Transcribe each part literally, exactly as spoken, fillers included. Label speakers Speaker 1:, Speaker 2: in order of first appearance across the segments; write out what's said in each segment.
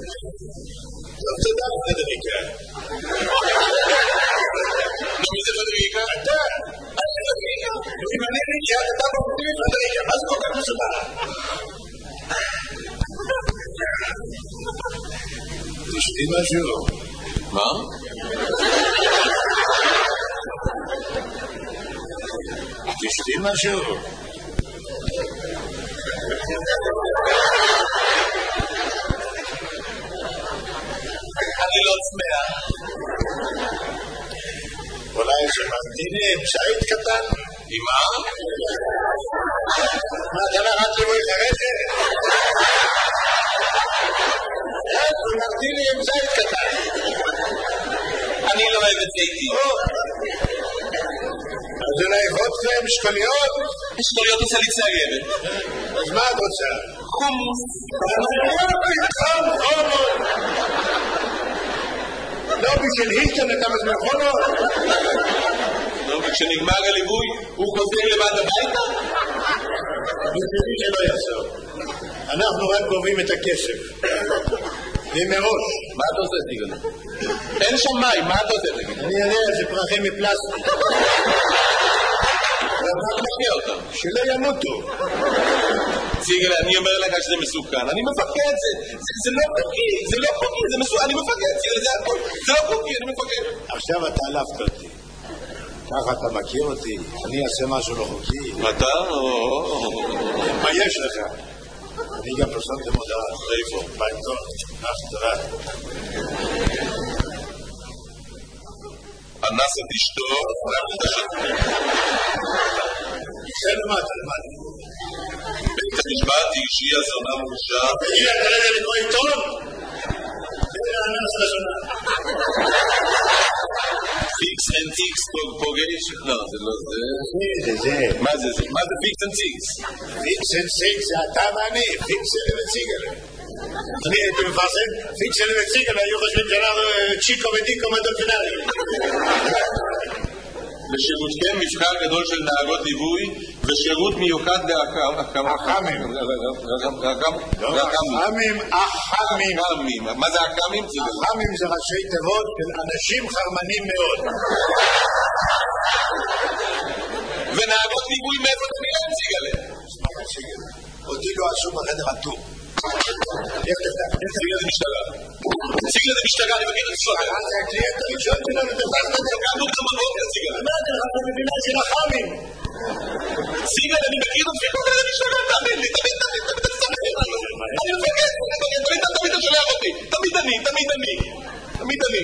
Speaker 1: טוב, תודה, פדריקה. נו, מי זה פדריקה? אתה. אם אני נהיה, אתה מורדים עם פדריקה. מה זה כל כך מסודר? תשתי משהו. מה? תשתי משהו. אני לא צמאה. אולי שמרתיני עם שייט קטן? עם מה? מה, אתה נראה לבואי חרשת? שמרתיני עם שייט קטן. אני לא אוהב את זיתי. אז אולי וודקה עם שקוליות? שקוליות עושה לי ציירת. אז מה את רוצה? חומוס. חום, חומוס. לא בשביל הילטון אתה מזמן חומוס? לא, וכשנגמר הליווי הוא חוזר לבד הביתה? בשבילי שלא יעשו. אנחנו רק גובים את הכסף. ומראש. מה אתה עושה, סיגל? אין שם מים, מה אתה עושה, סיגל? אני יודע, זה פרחים מפלסטיק. אתה מכיר אותם. שלא ימותו. סיגל, אני אומר לך שזה מסוכן. אני מפחד, זה לא חוקי, זה לא חוקי, זה מסוכן, אני מפחד, סיגל, זה הכל. זה לא חוקי, אני מפחד. עכשיו אתה עלפת אותי. ככה אתה מכיר אותי, אני אעשה משהו לא חוקי. אתה? מה יש לך? אני גם פרסמתם מודעה. איפה? בעיתון. אך, תודה. אנס את אשתו, זה למטה, למטה. בית המשפט היא הזונה מורשה. היא הכרגע לקרוא עיתון? זה אנס לזונה. פיקס אנד טיקס פוגש? לא, זה לא זה. זה זה. מה זה זה? מה זה פיקס אנד טיקס? פיקס אנד טיקס זה אתה ואני. פיקס אנד ציגל. אני הייתי מפרסם, פיקס אנד ציגל היו חושבים שאנחנו צ'יקו ודיקו מדולפינרי. בשירותכם מבחר גדול של נהגות ליווי ושירות מיוחד לאחמים. אחמים. אחמים, אחמים. מה זה אחמים? אחמים זה ראשי תיבות של אנשים חרמנים מאוד. ונהגות ליווי מאיפה אתה מילה נציג עליהם? אותי לא עשו בחדר הטור. איך תפתח? איך תפתח למשטרה? נציג לזה משטרה, אני מכיר את סודר. אז זה הקליינט הראשון שלנו, תפתח את זה. גם לא כמה מאוד נציג עליהם. מה אתה לך במדינה של החמים? נציג עליהם, אני מכיר את זה למשטרה, תאמין לי, תמיד, תמיד, תמיד, תמיד, תמיד, אני מפגש, תמיד, תמיד, תמיד אתה שולח אותי. תמיד אני, תמיד אני. תמיד אני.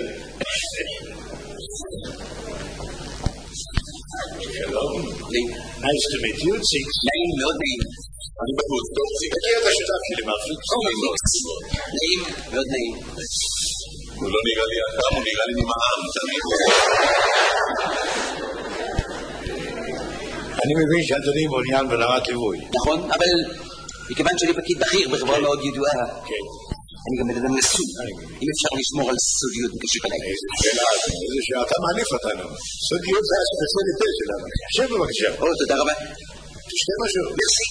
Speaker 1: שלום. Nice to meet you, Six. נעים, מאוד נעים. אני בגוד, טוב, Six. מכיר את השותף שלי, מרפיק. נעים, מאוד נעים. הוא לא נראה לי אדם, הוא נראה לי נמעם, תמיד. אני מבין שאדוני מעוניין ברמת ליווי. נכון, אבל מכיוון שאני פקיד בכיר בחברה מאוד ידועה. כן. אני גם מדבר נשוי, אם אפשר לשמור על סודיות בקשר אליי. איזה שאלה, איזה שאתה מעליף אותנו. סודיות זה הספציאליטה שלנו. שב בבקשה. או, תודה רבה. תשתה משהו. מרסי.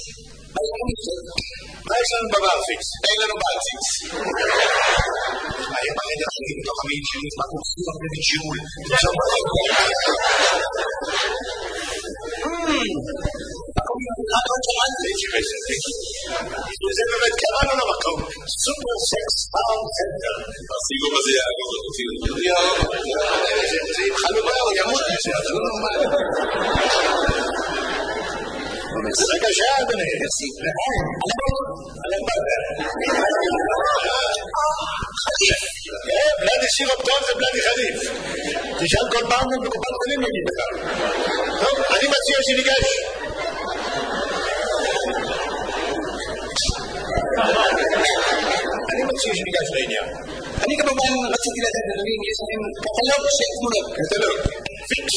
Speaker 1: מה יש לנו בבר פיקס? אין לנו בר פיקס. מה יהיה ברגע שלי בתוך המין שלי? מה קורסים הרבה בג'יול? תשאר ברגע. זה באמת קראנו למקום סופר סקס פאונד סנטר. תשיגו בזה יאגו זה התחלו בו ימות זה לא נורמל. רגע שעה אדוני על הבאדר חליף בלדי סירופטון זה בלדי חליף תשאל כל פעם בקופת חולים יגיד לך. טוב, אני מציע שניגש. אני מציע שניגש לעניין. אני כמובן רציתי לדעת אדוני אם יש להם קטלוג של תמונות. קטלוג פיקס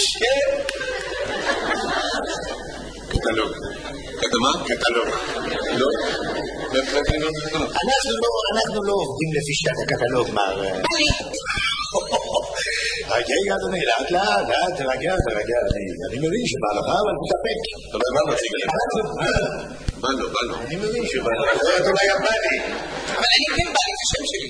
Speaker 1: קטלוג קטמה? קטלוג לא? אנחנו לא עובדים לפי שעת הקטלוג מר רגע אדוני לאט לאט לאט תרגע תרגע אני מבין שבא לך אבל תתאפק. אתה לא הבא מציג לי בא לו בא לו אני מבין שבא לך זה אולי הבא לי אבל אני כן בא לי זה שם שלי